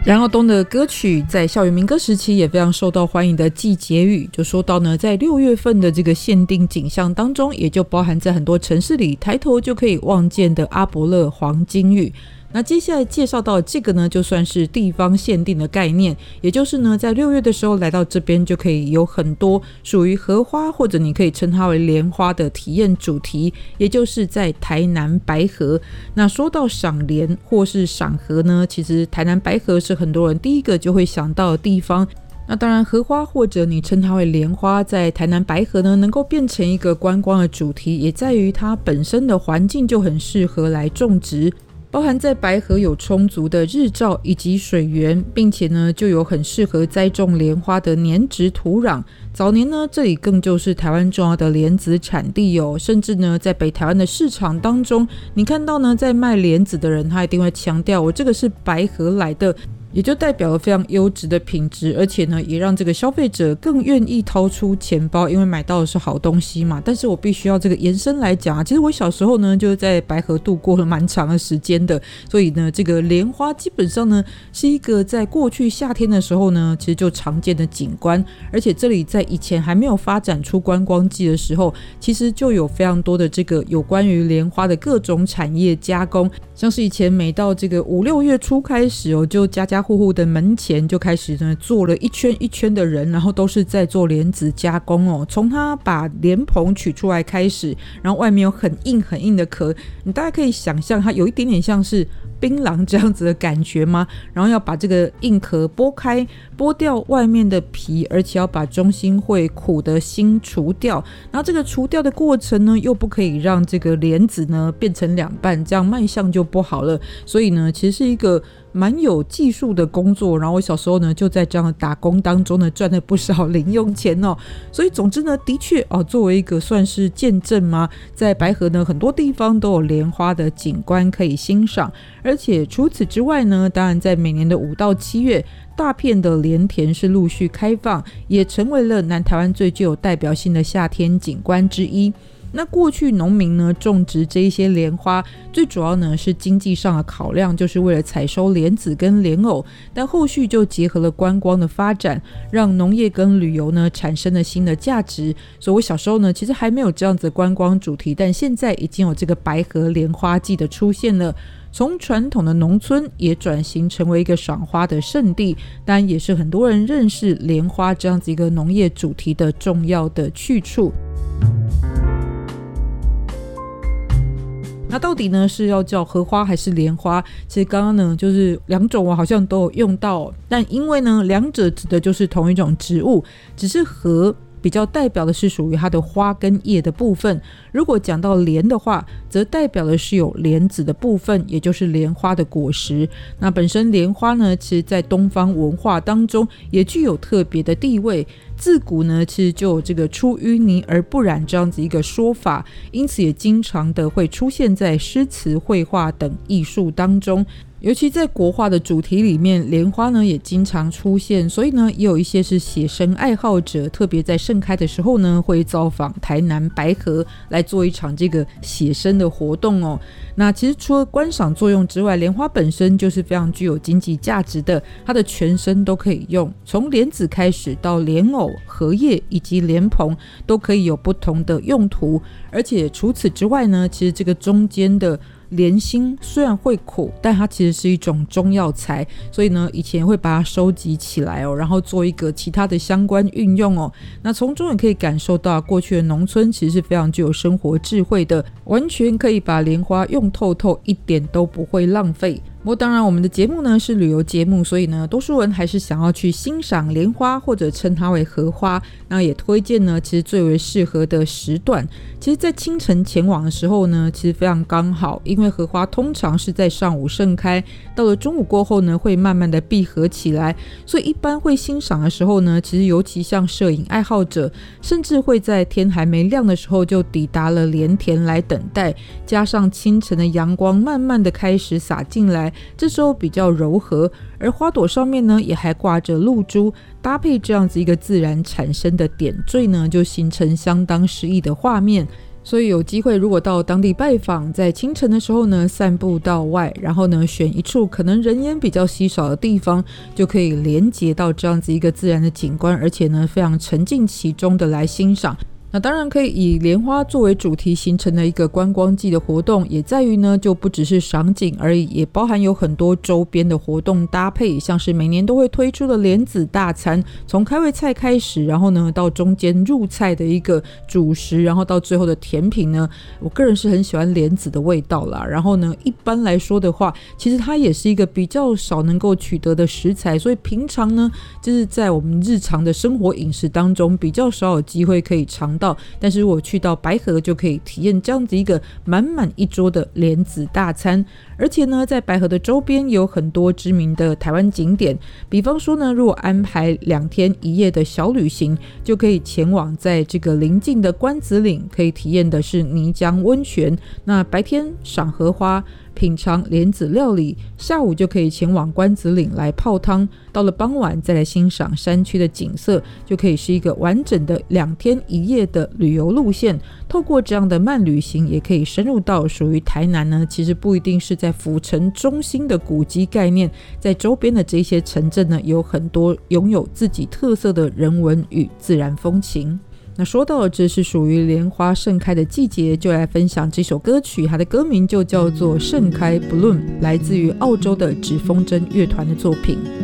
杨耀东的歌曲在校园民歌时期也非常受到欢迎的季节雨，就说到呢，在6月份的这个限定景象当中，也就包含在很多城市里抬头就可以望见的阿伯勒黄金雨。那接下来介绍到这个呢，就算是地方限定的概念，也就是呢，在6月的时候来到这边就可以有很多属于荷花或者你可以称它为莲花的体验主题，也就是在台南白河。那说到赏莲或是赏荷呢，其实台南白河是很多人第一个就会想到的地方。那当然荷花或者你称它为莲花在台南白河呢能够变成一个观光的主题，也在于它本身的环境就很适合来种植，包含在白河有充足的日照以及水源，并且呢就有很适合栽种莲花的黏质土壤。早年呢这里更就是台湾重要的莲子产地哦，甚至呢在北台湾的市场当中，你看到呢在卖莲子的人他一定会强调我这个是白河来的，也就代表了非常优质的品质，而且呢也让这个消费者更愿意掏出钱包，因为买到的是好东西嘛。但是我必须要这个延伸来讲啊，其实我小时候呢就在白河度过了蛮长的时间的，所以呢这个莲花基本上呢是一个在过去夏天的时候呢其实就常见的景观，而且这里在以前还没有发展出观光季的时候，其实就有非常多的这个有关于莲花的各种产业加工，像是以前每到这个5、6月初开始哦，就家家户户的门前就开始呢做了一圈一圈的人，然后都是在做莲子加工哦。从他把莲蓬取出来开始，然后外面有很硬很硬的壳，你大概可以想象它有一点点像是槟榔这样子的感觉吗？然后要把这个硬壳剥开，剥掉外面的皮，而且要把中心会苦的心除掉。然后这个除掉的过程呢，又不可以让这个莲子呢变成两半，这样卖相就不好了。所以呢，其实是一个蛮有技术的工作，然后我小时候呢就在这样的打工当中呢赚了不少零用钱哦。所以总之呢，的确哦，作为一个算是见证嘛，在白河呢很多地方都有莲花的景观可以欣赏，而且除此之外呢，当然在每年的5到7月，大片的莲田是陆续开放，也成为了南台湾最具有代表性的夏天景观之一。那过去农民呢种植这一些莲花，最主要呢是经济上的考量，就是为了采收莲子跟莲藕，但后续就结合了观光的发展，让农业跟旅游呢产生了新的价值。所以我小时候呢其实还没有这样子的观光主题，但现在已经有这个白河莲花季的出现了，从传统的农村也转型成为一个赏花的圣地，当然也是很多人认识莲花这样子一个农业主题的重要的去处。那到底呢是要叫荷花还是莲花？其实刚刚呢就是两种我好像都有用到，但因为呢两者指的就是同一种植物，只是荷比较代表的是属于它的花跟叶的部分，如果讲到莲的话，则代表的是有莲子的部分，也就是莲花的果实。那本身莲花呢，其实在东方文化当中也具有特别的地位，自古呢其实就有这个出淤泥而不染这样子一个说法，因此也经常的会出现在诗词绘画等艺术当中。尤其在国画的主题里面，莲花呢也经常出现，所以呢也有一些是写生爱好者，特别在盛开的时候呢会造访台南白河来做一场这个写生的活动哦。那其实除了观赏作用之外，莲花本身就是非常具有经济价值的，它的全身都可以用，从莲子开始到莲藕、荷叶以及莲蓬都可以有不同的用途。而且除此之外呢，其实这个中间的莲心虽然会苦，但它其实是一种中药材，所以呢以前会把它收集起来哦，然后做一个其他的相关运用哦。那从中也可以感受到过去的农村其实是非常具有生活智慧的，完全可以把莲花用透透，一点都不会浪费。不过当然我们的节目呢是旅游节目，所以呢多数人还是想要去欣赏莲花或者称它为荷花，那也推荐呢其实最为适合的时段，其实在清晨前往的时候呢其实非常刚好，因为荷花通常是在上午盛开，到了中午过后呢会慢慢的闭合起来，所以一般会欣赏的时候呢，其实尤其像摄影爱好者，甚至会在天还没亮的时候就抵达了莲田来等待，加上清晨的阳光慢慢的开始洒进来，这时候比较柔和，而花朵上面呢也还挂着露珠，搭配这样子一个自然产生的点缀呢，就形成相当诗意的画面。 所以有机会如果到当地拜访，在清晨的时候呢散步到外，然后呢选一处可能人烟比较稀少的地方，就可以连接到这样子一个自然的景观，而且呢非常沉浸其中的来欣赏。那当然可以以莲花作为主题形成的一个观光季的活动，也在于呢就不只是赏景而已，也包含有很多周边的活动搭配，像是每年都会推出的莲子大餐，从开胃菜开始，然后呢到中间入菜的一个主食，然后到最后的甜品呢，我个人是很喜欢莲子的味道啦。然后呢一般来说的话，其实它也是一个比较少能够取得的食材，所以平常呢就是在我们日常的生活饮食当中比较少有机会可以尝到，但是如果去到白河就可以体验这样子一个满满一桌的莲子大餐。而且呢在白河的周边有很多知名的台湾景点，比方说呢如果安排2天1夜的小旅行，就可以前往在这个邻近的关子岭，可以体验的是泥浆温泉，那白天赏荷花品尝莲子料理，下午就可以前往关子岭来泡汤，到了傍晚再来欣赏山区的景色，就可以是一个完整的2天1夜的旅游路线。透过这样的慢旅行，也可以深入到属于台南呢其实不一定是在府城中心的古迹概念，在周边的这些城镇呢有很多拥有自己特色的人文与自然风情。那说到这是属于莲花盛开的季节，就来分享这首歌曲，它的歌名就叫做盛开 Bloom， 来自于澳洲的纸风筝乐团的作品。